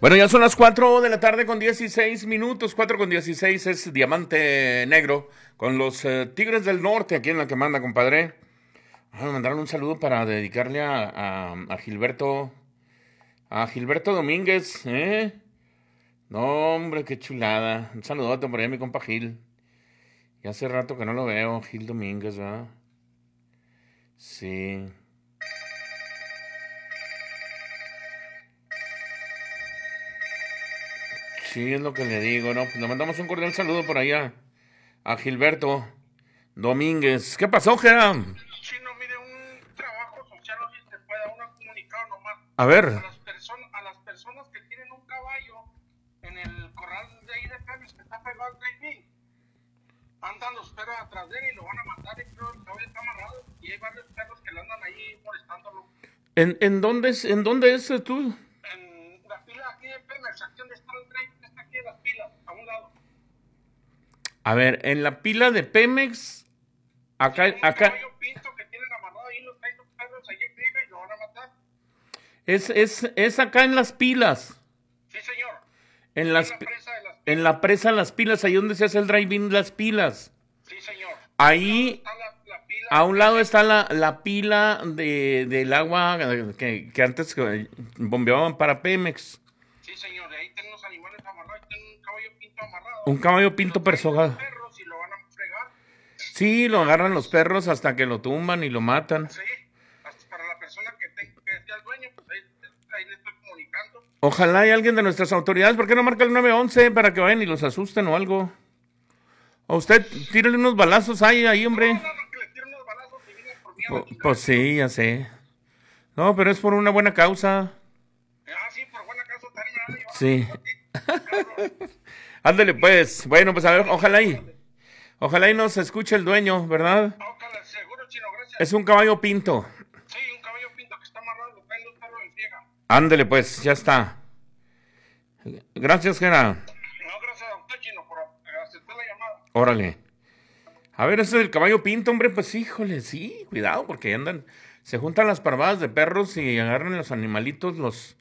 Bueno, ya son las 4 de la tarde con 16 minutos, 4 con 16 es Diamante Negro con los Tigres del Norte, aquí en la que manda, compadre. Me mandaron un saludo para dedicarle a Gilberto Domínguez, ¿eh? No, hombre, qué chulada. Un saludote por ahí a mi compa Gil. Ya hace rato que no lo veo, Gil Domínguez, ¿verdad? Sí. Sí, es lo que le digo, ¿no? Pues le mandamos un cordial saludo por allá a Gilberto Domínguez. ¿Qué pasó, Gera? Sí, no, mire, un trabajo social, oye, se puede dar un comunicado nomás. A ver. A las personas que tienen un caballo en el corral de ahí de Pemex que está pegado al drive-in, andan los perros atrás de él y lo van a matar y creo que el caballo está amarrado y hay varios perros que le andan ahí molestándolo. ¿En dónde es tú? En la pila aquí de Pemex, aquí donde está el drive, está aquí en las pilas, a un lado. A ver, en la pila de Pemex, acá. Un caballo pinto que tienen amarrado ahí los perros ahí arriba y lo van a matar. Es acá en las pilas. Sí, señor. En la presa de las pilas, ahí donde se hace el drive-in Las Pilas. Sí, señor. Ahí, la pila, a un lado está la pila del agua que antes bombeaban para Pemex. Sí, señor. De ahí tienen los animales amarrados. Tienen un caballo pinto amarrado. Un caballo pinto persogado. Perros y lo van a fregar. Sí, lo agarran los perros hasta que lo tumban y lo matan. Sí, hasta para la persona que sea el dueño, pues ahí le estoy comunicando. Ojalá hay alguien de nuestras autoridades. ¿Por qué no marca el 911 para que vayan y los asusten o algo? O usted, tírale unos balazos ahí, hombre. No, que le tiren unos balazos y vienen por miedo. Pues sí, ya sé. No, pero es por una buena causa. Sí, por buena causa también me Sí. Ándale, pues. Bueno, pues a ver, ojalá y nos escuche el dueño, ¿verdad? Ojalá, seguro, Chino, gracias. Es un caballo pinto. Sí, un caballo pinto que está amarrado, lo traen los perros en ciega. Ándale, pues, ya está. Gracias, Gera. No, gracias a usted, Chino, por aceptar la llamada. Órale. A ver, ese es el caballo pinto, hombre, pues híjole, sí, cuidado, porque se juntan las parvadas de perros y agarran los animalitos, los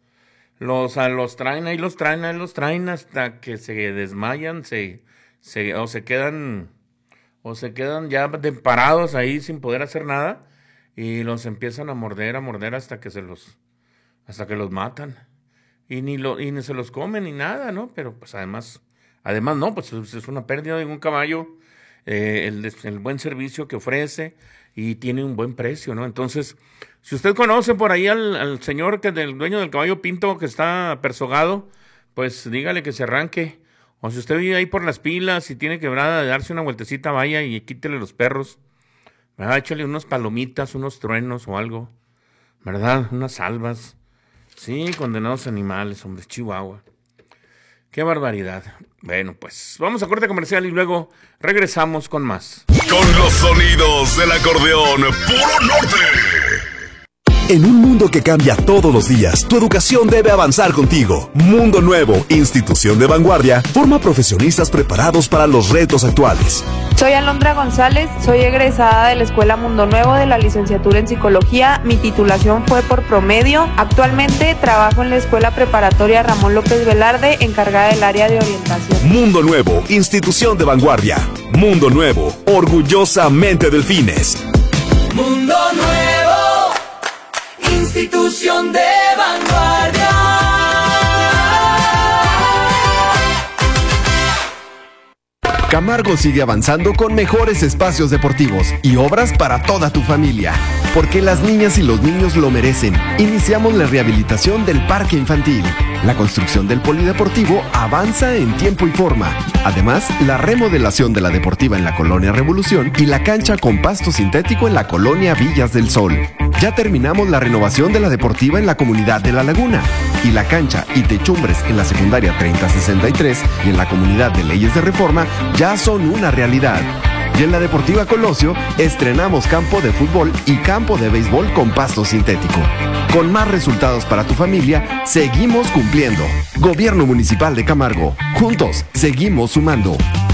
traen hasta que se desmayan, o se quedan ya parados ahí sin poder hacer nada y los empiezan a morder hasta que los matan y ni se los comen ni nada, ¿no? Pero pues además no, pues es una pérdida de un caballo, el buen servicio que ofrece y tiene un buen precio, ¿no? Entonces, si usted conoce por ahí al señor del dueño del caballo pinto que está persogado, pues dígale que se arranque. O si usted vive ahí por las pilas y tiene quebrada de darse una vueltecita, vaya y quítele los perros, ¿verdad? Échale unas palomitas, unos truenos o algo, ¿verdad? Unas salvas. Sí, condenados animales, hombre, Chihuahua. Qué barbaridad. Bueno, pues vamos a corte comercial y luego regresamos con más. Con los sonidos del acordeón Puro Norte. En un mundo que cambia todos los días, tu educación debe avanzar contigo. Mundo Nuevo, institución de vanguardia, forma profesionistas preparados para los retos actuales. Soy Alondra González, soy egresada de la Escuela Mundo Nuevo de la licenciatura en Psicología. Mi titulación fue por promedio. Actualmente trabajo en la Escuela Preparatoria Ramón López Velarde, encargada del área de orientación. Mundo Nuevo, institución de vanguardia. Mundo Nuevo, orgullosamente Delfines. Mundo Nuevo, institución de vanguardia. Camargo sigue avanzando con mejores espacios deportivos y obras para toda tu familia. Porque las niñas y los niños lo merecen. Iniciamos la rehabilitación del parque infantil. La construcción del polideportivo avanza en tiempo y forma. Además, la remodelación de la deportiva en la Colonia Revolución y la cancha con pasto sintético en la Colonia Villas del Sol. Ya terminamos la renovación de la deportiva en la comunidad de La Laguna. Y la cancha y techumbres en la secundaria 3063 y en la comunidad de Leyes de Reforma ya son una realidad. Y en la Deportiva Colosio estrenamos campo de fútbol y campo de béisbol con pasto sintético. Con más resultados para tu familia, seguimos cumpliendo. Gobierno Municipal de Camargo. Juntos, seguimos sumando.